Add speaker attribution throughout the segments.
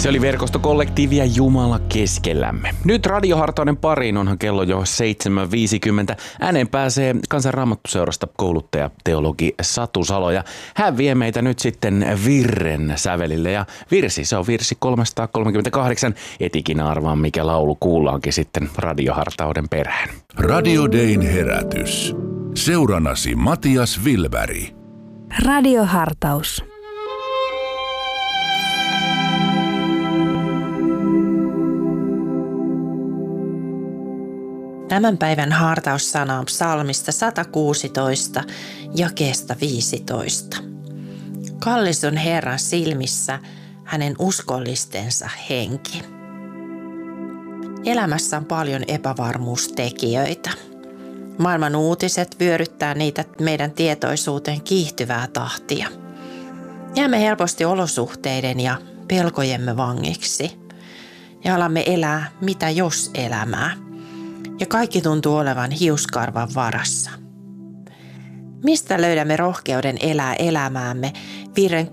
Speaker 1: Se oli verkostokollektiivia Jumala keskellämme. Nyt Radiohartauden pariin, onhan kello jo 7.50. Ääneen pääsee Kansanraamattuseurasta kouluttaja teologi Satu Salo ja hän vie meitä nyt sitten virren sävelille. Ja se on virsi 338. Etikin arvaan, mikä laulu kuullaankin sitten Radiohartauden perään.
Speaker 2: Radio Dayn herätys. Seuranasi Matias Wilberg.
Speaker 3: Radiohartaus.
Speaker 4: Tämän päivän hartaussana on psalmista 116, jakeesta 15. Kallis on Herran silmissä hänen uskollistensa henki. Elämässä on paljon epävarmuustekijöitä. Maailman uutiset vyöryttää niitä meidän tietoisuuteen kiihtyvää tahtia. Jäämme helposti olosuhteiden ja pelkojemme vangiksi ja alamme elää mitä jos elämää. Ja kaikki tuntuu olevan hiuskarvan varassa. Mistä löydämme rohkeuden elää elämäämme virren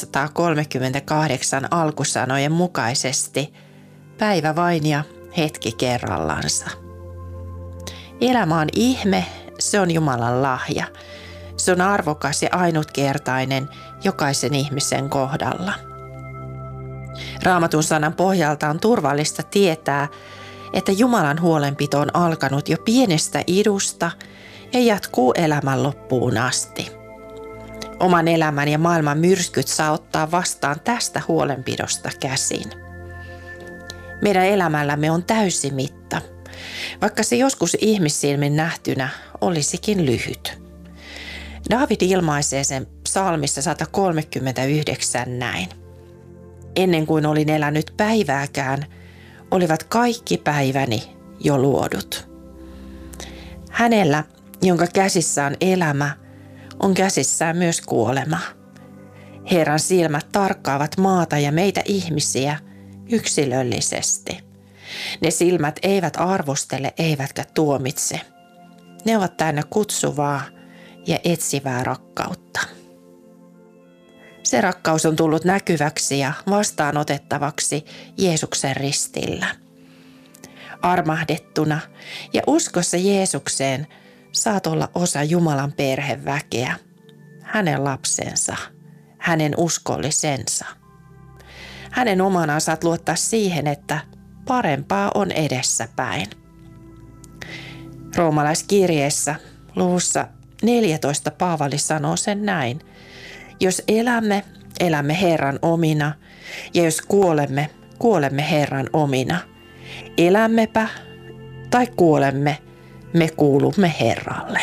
Speaker 4: 338 alkusanojen mukaisesti, päivä vain ja hetki kerrallansa? Elämä on ihme, se on Jumalan lahja. Se on arvokas ja ainutkertainen jokaisen ihmisen kohdalla. Raamatun sanan pohjalta on turvallista tietää, että Jumalan huolenpito on alkanut jo pienestä idusta ja jatkuu elämän loppuun asti. Oman elämän ja maailman myrskyt saa ottaa vastaan tästä huolenpidosta käsin. Meidän elämällämme on täysi mitta, vaikka se joskus ihmissilmin nähtynä olisikin lyhyt. Daavid ilmaisee sen psalmissa 139 näin. Ennen kuin olin elänyt päivääkään, olivat kaikki päiväni jo luodut. Hänellä, jonka käsissä on elämä, on käsissään myös kuolema. Herran silmät tarkkaavat maata ja meitä ihmisiä yksilöllisesti. Ne silmät eivät arvostele eivätkä tuomitse. Ne ovat täynnä kutsuvaa ja etsivää rakkautta. Se rakkaus on tullut näkyväksi ja vastaanotettavaksi Jeesuksen ristillä. Armahdettuna ja uskossa Jeesukseen saat olla osa Jumalan perheväkeä, hänen lapsensa, hänen uskollisensa. Hänen omanaan saat luottaa siihen, että parempaa on edessäpäin. Roomalaiskirjeessä luvussa 14 Paavali sanoo sen näin. Jos elämme, elämme Herran omina, ja jos kuolemme, kuolemme Herran omina. Elämmepä tai kuolemme, me kuulumme Herralle.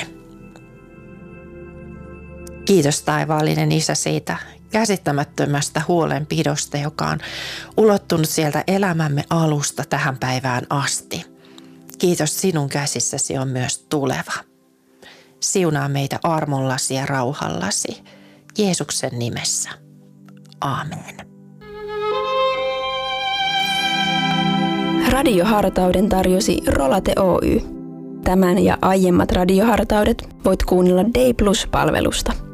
Speaker 4: Kiitos taivaallinen Isä siitä käsittämättömästä huolenpidosta, joka on ulottunut sieltä elämämme alusta tähän päivään asti. Kiitos, sinun käsissäsi on myös tuleva. Siunaa meitä armollasi ja rauhallasi. Jeesuksen nimessä. Aamen.
Speaker 3: Radiohartauden tarjosi Rolate Oy. Tämän ja aiemmat radiohartaudet voit kuunnella Day Plus-palvelusta.